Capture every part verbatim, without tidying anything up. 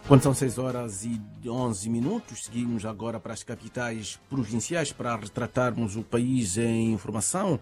Quando são seis horas e onze minutos, seguimos agora para as capitais provinciais para retratarmos o país em informação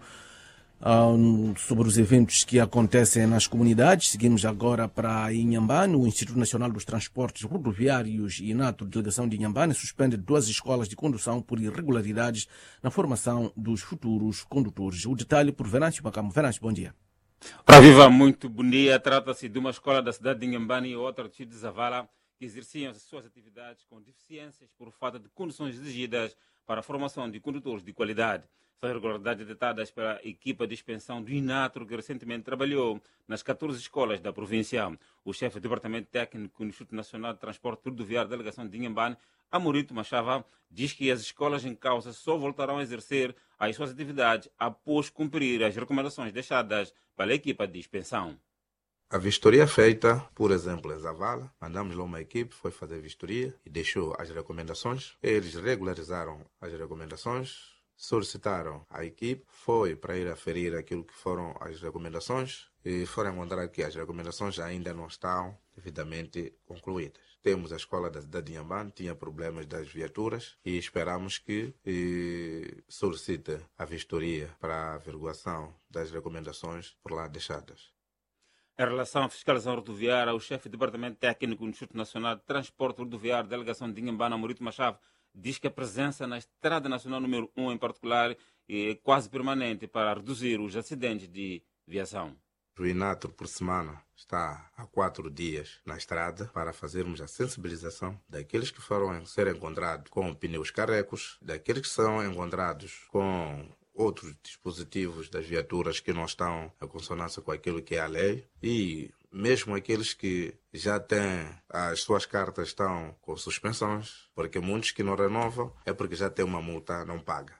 um, sobre os eventos que acontecem nas comunidades. Seguimos agora para Inhambane. O Instituto Nacional dos Transportes Rodoviários e INATO, delegação de Inhambane, suspende duas escolas de condução por irregularidades na formação dos futuros condutores. O detalhe por Venâncio Macamo. Venâncio, bom dia. Para Viva, muito bom dia. Trata-se de uma escola da cidade de Inhambane e outra de Zavala, que exerciam as suas atividades com deficiências por falta de condições exigidas para a formação de condutores de qualidade. São irregularidades detadas pela equipa de inspeção do INATRO, que recentemente trabalhou nas catorze escolas da província. O chefe do Departamento Técnico do Instituto Nacional de Transporte Rodoviário da delegação de Inhambane, Amorito Machava, diz que as escolas em causa só voltarão a exercer as suas atividades após cumprir as recomendações deixadas pela equipa de inspeção. A vistoria feita, por exemplo, em Zavala, mandamos lá uma equipe, foi fazer vistoria e deixou as recomendações. Eles regularizaram as recomendações, solicitaram a equipe, foi para ir aferir aquilo que foram as recomendações e foram encontrar que as recomendações ainda não estão devidamente concluídas. Temos a escola da cidade de Inhambane, tinha problemas das viaturas e esperamos que e, solicite a vistoria para a averiguação das recomendações por lá deixadas. Em relação à fiscalização rodoviária, o chefe do Departamento Técnico do Instituto Nacional de Transporte Rodoviário da delegação de Inhambane, Amorito Machava, diz que a presença na Estrada Nacional número um em particular é quase permanente para reduzir os acidentes de viação. O INATRO, por semana, está há quatro dias na estrada para fazermos a sensibilização daqueles que foram ser encontrados com pneus carecos, daqueles que são encontrados com outros dispositivos das viaturas que não estão em consonância com aquilo que é a lei e mesmo aqueles que já têm as suas cartas estão com suspensões, porque muitos que não renovam é porque já tem uma multa não paga.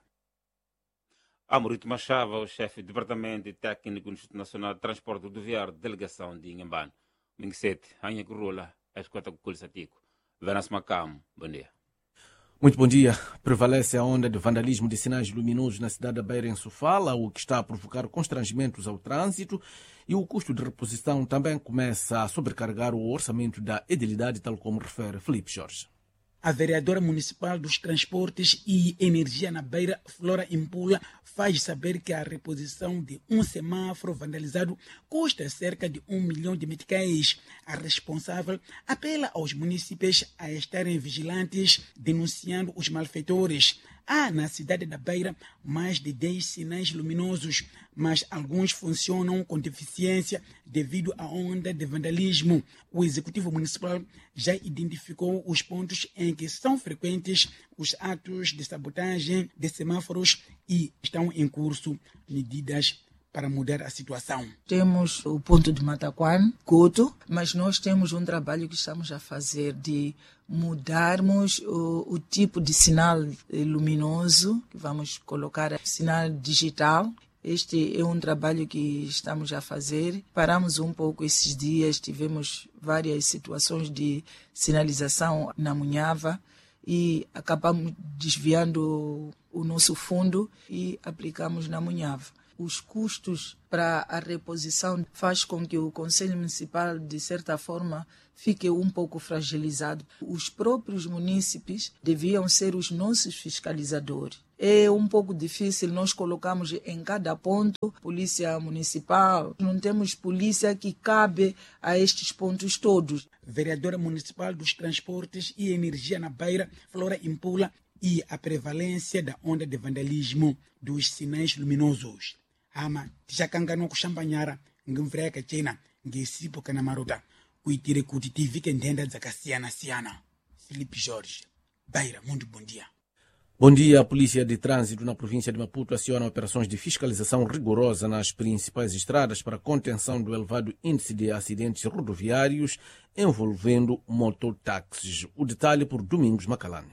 Amorito Machava, o chefe do Departamento Técnico do Instituto Nacional de Transporte Rodoviário, delegação de Inhambane. Minguesete, Anha Curula, Escota Cuculsatico. Venâncio Macamo, bom dia. Muito bom dia. Prevalece a onda de vandalismo de sinais luminosos na cidade da Beira, em Sofala, o que está a provocar constrangimentos ao trânsito, e o custo de reposição também começa a sobrecarregar o orçamento da edilidade, tal como refere Felipe Jorge. A vereadora municipal dos Transportes e Energia na Beira, Flora Impula, faz saber que a reposição de um semáforo vandalizado custa cerca de um milhão de meticais. A responsável apela aos municípios a estarem vigilantes, denunciando os malfeitores. Há na cidade da Beira mais de dez sinais luminosos, mas alguns funcionam com deficiência devido à onda de vandalismo. O Executivo Municipal já identificou os pontos em que são frequentes os atos de sabotagem de semáforos e estão em curso medidas para mudar a situação. Temos o ponto de Mataquan, Coto, mas nós temos um trabalho que estamos a fazer de mudarmos o, o tipo de sinal luminoso, que vamos colocar sinal digital. Este é um trabalho que estamos a fazer. Paramos um pouco esses dias, tivemos várias situações de sinalização na Munhava e acabamos desviando o nosso fundo e aplicamos na Munhava. Os custos para a reposição faz com que o Conselho Municipal, de certa forma, fique um pouco fragilizado. Os próprios munícipes deviam ser os nossos fiscalizadores. É um pouco difícil, nós colocamos em cada ponto polícia municipal. Não temos polícia que cabe a estes pontos todos. Vereadora municipal dos Transportes e Energia na Beira, Flora Impula, e a prevalência da onda de vandalismo dos sinais luminosos. Ama tishakangano kushambanyara ngimvreka chena ngesipo kana maruta kuitire kuti tivike ndenda dzakasiyana siyana. Felipe Jorge, Beira, muito bom dia. Bom dia. A Polícia de Trânsito na província de Maputo aciona operações de fiscalização rigorosa nas principais estradas para a contenção do elevado índice de acidentes rodoviários envolvendo mototáxis. O detalhe por Domingos Macalane.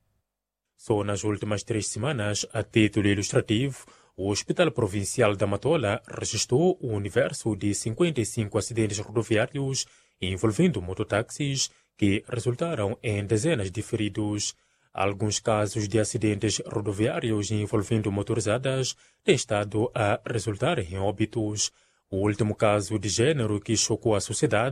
Só nas últimas três semanas, a título ilustrativo, o Hospital Provincial da Matola registrou um universo de cinquenta e cinco acidentes rodoviários envolvendo mototáxis que resultaram em dezenas de feridos. Alguns casos de acidentes rodoviários envolvendo motorizadas têm estado a resultar em óbitos. O último caso de gênero que chocou a sociedade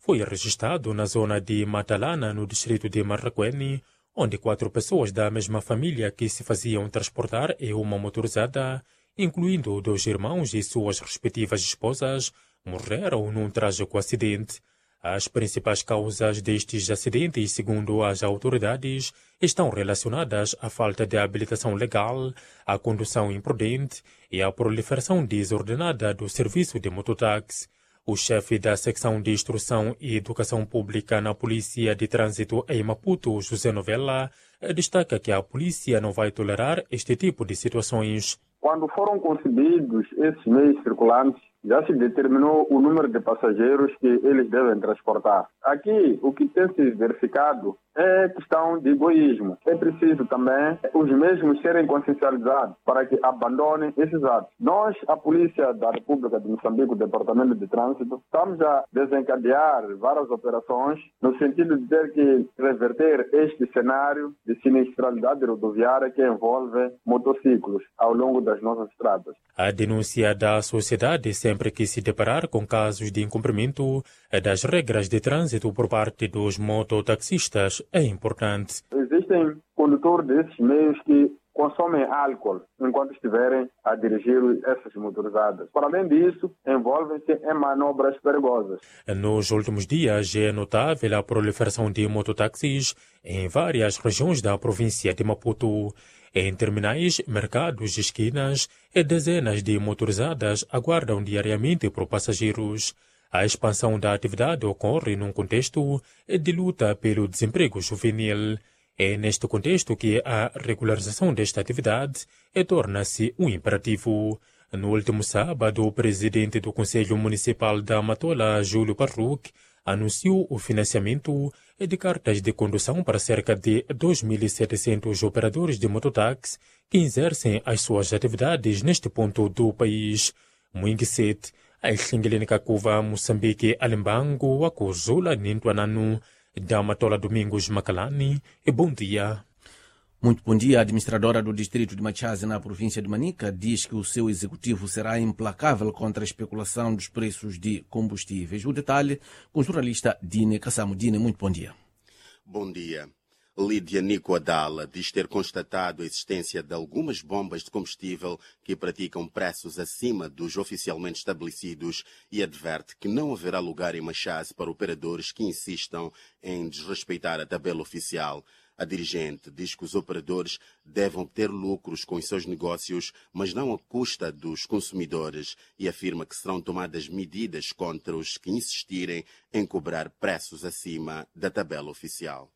foi registrado na zona de Matalana, no distrito de Marraquene, onde quatro pessoas da mesma família que se faziam transportar em uma motorizada, incluindo dois irmãos e suas respectivas esposas, morreram num trágico acidente. As principais causas destes acidentes, segundo as autoridades, estão relacionadas à falta de habilitação legal, à condução imprudente e à proliferação desordenada do serviço de mototáxi. O chefe da secção de Instrução e Educação Pública na Polícia de Trânsito em Maputo, José Novella, destaca que a polícia não vai tolerar este tipo de situações. Quando foram concebidos esses meios circulantes, já se determinou o número de passageiros que eles devem transportar. Aqui, o que tem se verificado é questão de egoísmo. É preciso também os mesmos serem consciencializados para que abandonem esses atos. Nós, a Polícia da República de Moçambique, o Departamento de Trânsito, estamos a desencadear várias operações no sentido de ter que reverter este cenário de sinistralidade rodoviária que envolve motociclos ao longo das nossas estradas. A denúncia da sociedade sempre que se deparar com casos de incumprimento das regras de trânsito por parte dos mototaxistas é importante. Existem condutores desses meios que consomem álcool enquanto estiverem a dirigir essas motorizadas. Para além disso, envolvem-se em manobras perigosas. Nos últimos dias é notável a proliferação de mototáxis em várias regiões da província de Maputo. Em terminais, mercados e esquinas, dezenas de motorizadas aguardam diariamente por passageiros. A expansão da atividade ocorre num contexto de luta pelo desemprego juvenil. É neste contexto que a regularização desta atividade torna-se um imperativo. No último sábado, o presidente do Conselho Municipal da Matola, Júlio Parruc, anunciou o financiamento de cartas de condução para cerca de dois mil e setecentos operadores de mototáxi que exercem as suas atividades neste ponto do país. Muingiset, Aixingelene Kakuva, Moçambique, Alimbango, Akuzula, Nintuananu, da Matola Domingos Macalani, e bom dia. Muito bom dia. A administradora do distrito de Machaze, na província de Manica, diz que o seu executivo será implacável contra a especulação dos preços de combustíveis. O detalhe com o jornalista Dine Kassamo. Dine, muito bom dia. Bom dia. Lídia Nico Adala diz ter constatado a existência de algumas bombas de combustível que praticam preços acima dos oficialmente estabelecidos e adverte que não haverá lugar em Machaze para operadores que insistam em desrespeitar a tabela oficial. A dirigente diz que os operadores devem ter lucros com os seus negócios, mas não à custa dos consumidores, e afirma que serão tomadas medidas contra os que insistirem em cobrar preços acima da tabela oficial.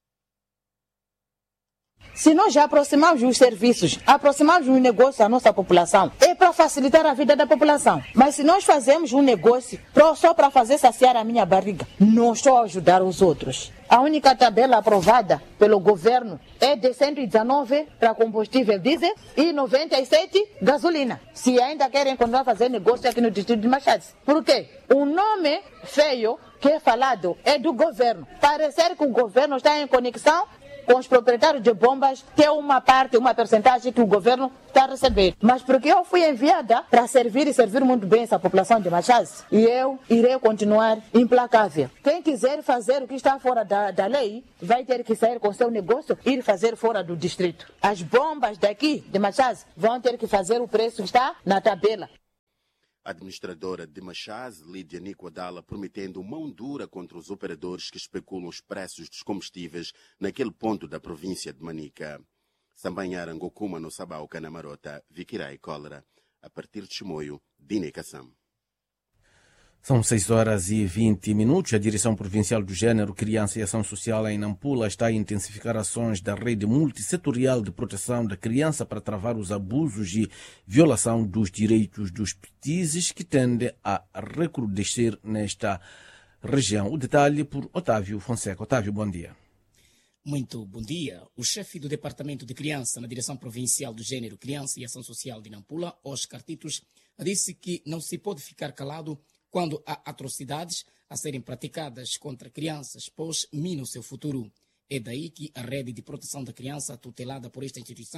Se nós já aproximamos os serviços, aproximamos o negócio à nossa população, é para facilitar a vida da população. Mas se nós fazemos um negócio só para fazer saciar a minha barriga, não estou a ajudar os outros. A única tabela aprovada pelo governo é de cento e dezenove para combustível diesel e noventa e sete gasolina. Se ainda querem continuar a fazer negócio aqui no distrito de Machaze. Por quê? O nome feio que é falado é do governo. Parecer que o governo está em conexão com os proprietários de bombas, tem uma parte, uma percentagem que o governo está a receber. Mas porque eu fui enviada para servir e servir muito bem essa população de Machaze, e eu irei continuar implacável. Quem quiser fazer o que está fora da, da lei, vai ter que sair com seu negócio e ir fazer fora do distrito. As bombas daqui de Machaze vão ter que fazer o preço que está na tabela. A administradora de Machaze, Lídia Nico Adala, prometendo mão dura contra os operadores que especulam os preços dos combustíveis naquele ponto da província de Manica. Sambanhara Ngokuma no Sabau Canamarota, Viquirai Cólera. A partir de Chimoio, Dine Kassam. São seis horas e vinte minutos. A Direção Provincial do Gênero, Criança e Ação Social em Nampula está a intensificar ações da rede multissetorial de proteção da criança para travar os abusos e violação dos direitos dos petizes que tendem a recrudescer nesta região. O detalhe por Otávio Fonseca. Otávio, bom dia. Muito bom dia. O chefe do Departamento de Criança na Direção Provincial do Gênero, Criança e Ação Social de Nampula, Oscar Titos, disse que não se pode ficar calado quando há atrocidades a serem praticadas contra crianças, pois mina o seu futuro. É daí que a rede de proteção da criança, tutelada por esta instituição,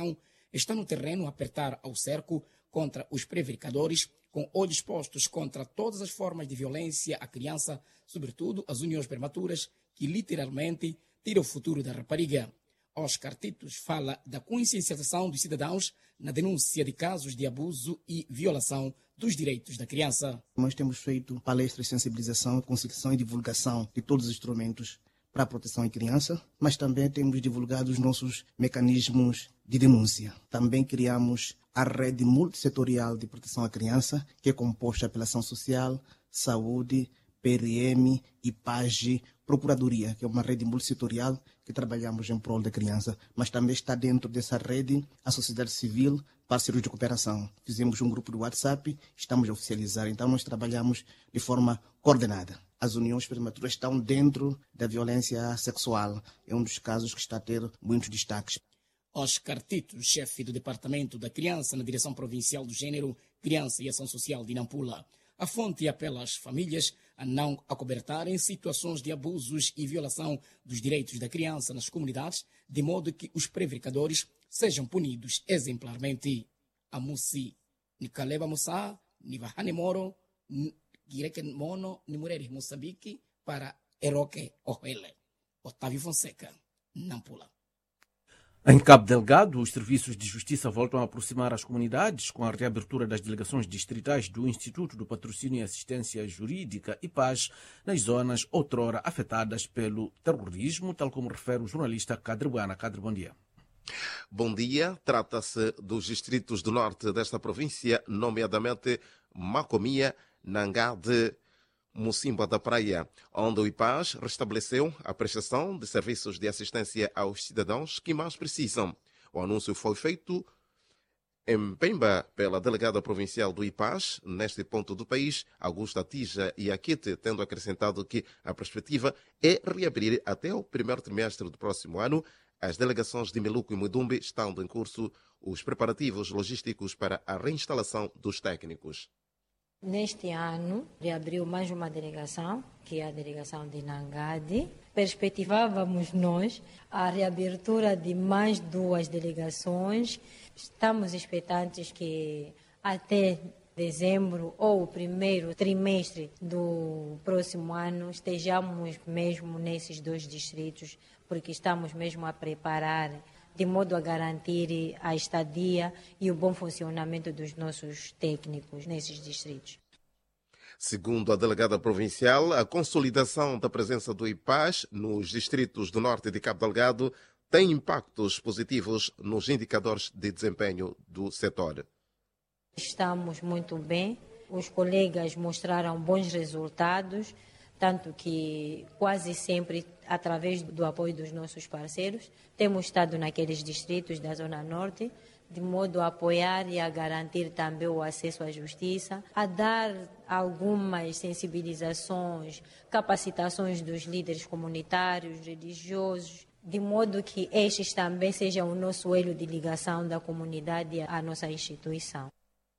está no terreno a apertar ao cerco contra os prevaricadores, com olhos postos contra todas as formas de violência à criança, sobretudo as uniões prematuras, que literalmente tiram o futuro da rapariga. Oscar Titos fala da consciencialização dos cidadãos na denúncia de casos de abuso e violação dos direitos da criança. Nós temos feito palestras de sensibilização, conscientização e divulgação de todos os instrumentos para a proteção à criança, mas também temos divulgado os nossos mecanismos de denúncia. Também criamos a rede multissetorial de proteção à criança, que é composta pela ação social, saúde, P R M, I P A G, Procuradoria, que é uma rede multissetorial que trabalhamos em prol da criança, mas também está dentro dessa rede a sociedade civil, parceiros de cooperação. Fizemos um grupo do WhatsApp, estamos a oficializar, então nós trabalhamos de forma coordenada. As uniões prematuras estão dentro da violência sexual, é um dos casos que está a ter muitos destaques. Oscar Tito, chefe do Departamento da Criança na Direção Provincial do Gênero, Criança e Ação Social de Nampula. A fonte apela às famílias a não acobertarem situações de abusos e violação dos direitos da criança nas comunidades, de modo que os prevaricadores sejam punidos exemplarmente. A Musi, Nikaleba Musa, Nivahane Moro, Gireken Mono, Nimureres Moçambique, para Eroque Ohele. Otávio Fonseca, Nampula. Em Cabo Delgado, os serviços de justiça voltam a aproximar as comunidades com a reabertura das delegações distritais do Instituto do Patrocínio e Assistência Jurídica I P A S nas zonas outrora afetadas pelo terrorismo, tal como refere o jornalista Cadre Buana. Cadre, bom dia. Bom dia. Trata-se dos distritos do norte desta província, nomeadamente Macomia, Nangá de Mocimboa da Praia, onde o I P A S restabeleceu a prestação de serviços de assistência aos cidadãos que mais precisam. O anúncio foi feito em Pemba pela delegada provincial do I P A S, neste ponto do país, Augusta Tija Iaquete, tendo acrescentado que a perspectiva é reabrir até o primeiro trimestre do próximo ano. As delegações de Meluco e Muidumbe estão em curso os preparativos logísticos para a reinstalação dos técnicos. Neste ano, reabriu mais uma delegação, que é a delegação de Nangade. Perspectivávamos nós a reabertura de mais duas delegações. Estamos expectantes que até dezembro ou o primeiro trimestre do próximo ano estejamos mesmo nesses dois distritos, porque estamos mesmo a preparar de modo a garantir a estadia e o bom funcionamento dos nossos técnicos nesses distritos. Segundo a delegada provincial, a consolidação da presença do I P A S nos distritos do norte de Cabo Delgado tem impactos positivos nos indicadores de desempenho do setor. Estamos muito bem, os colegas mostraram bons resultados, tanto que quase sempre, através do apoio dos nossos parceiros, temos estado naqueles distritos da Zona Norte, de modo a apoiar e a garantir também o acesso à justiça, a dar algumas sensibilizações, capacitações dos líderes comunitários, religiosos, de modo que estes também sejam o nosso elo de ligação da comunidade à nossa instituição.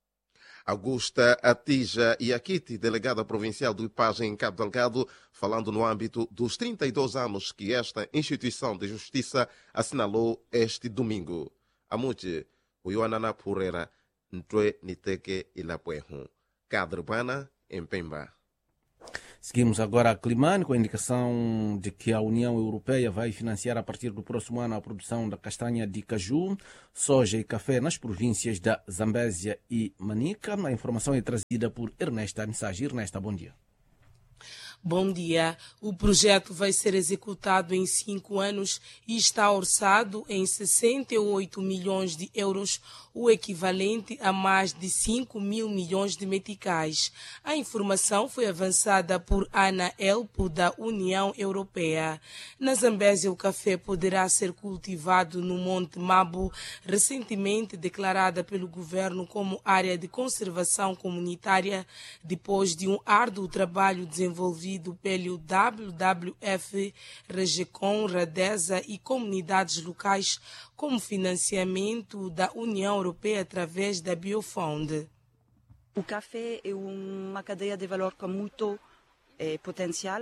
Augusta Atija Iaquete, delegada provincial do I P A S em Cabo Delgado, falando no âmbito dos trinta e dois anos que esta instituição de justiça assinalou este domingo. Amuche, o Ioanana Purera, Ntwe Niteke Ilapuehu. Cadre Buana, em Pemba. Seguimos agora a Climane com a indicação de que a União Europeia vai financiar a partir do próximo ano a produção da castanha de caju, soja e café nas províncias da Zambésia e Manica. A informação é trazida por Ernesta Ansagi. Ernesta, bom dia. Bom dia. O projeto vai ser executado em cinco anos e está orçado em sessenta e oito milhões de euros, o equivalente a mais de cinco mil milhões de meticais. A informação foi avançada por Ana Elpo, da União Europeia. Na Zambésia, o café poderá ser cultivado no Monte Mabu, recentemente declarada pelo governo como área de conservação comunitária, depois de um árduo trabalho desenvolvido pelo W W F, Regecom, Radesa e comunidades locais, como financiamento da União Europeia através da Biofond. O café é uma cadeia de valor com muito eh, potencial.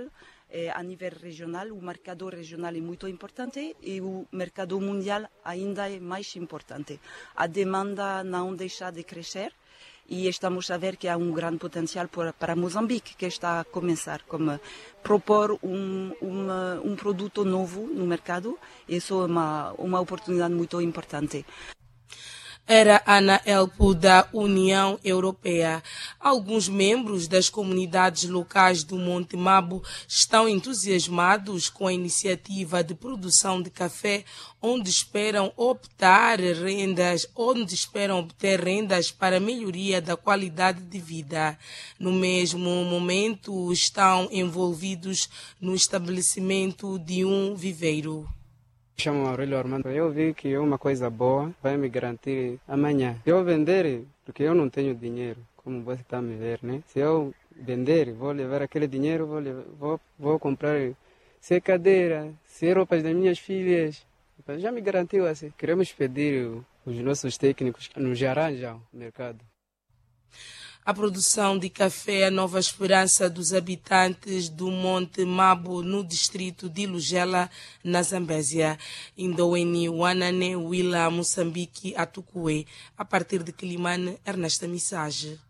É, a nível regional, o mercado regional é muito importante e o mercado mundial ainda é mais importante. A demanda não deixa de crescer e estamos a ver que há um grande potencial para, para Moçambique, que está a começar como propor um, uma, um produto novo no mercado. Isso é uma, uma oportunidade muito importante. Era Ana Elpo da União Europeia. Alguns membros das comunidades locais do Monte Mabo estão entusiasmados com a iniciativa de produção de café, onde esperam optar rendas, onde esperam obter rendas para a melhoria da qualidade de vida. No mesmo momento, estão envolvidos no estabelecimento de um viveiro. Chamo Aurélio Armando. Eu vi que é uma coisa boa, vai me garantir amanhã. Se eu vender, porque eu não tenho dinheiro, como você está me ver, né? Se eu vender, vou levar aquele dinheiro, vou, levar, vou, vou comprar secadeira, se roupas das minhas filhas. Já me garantiu assim. Queremos pedir os nossos técnicos que nos arranjam o mercado. A produção de café é a nova esperança dos habitantes do Monte Mabo, no distrito de Lugela, na Zambésia. Indoweni, Wanane, Willa, Moçambique, Atucué. A partir de Quilimane, Ernesta Missage.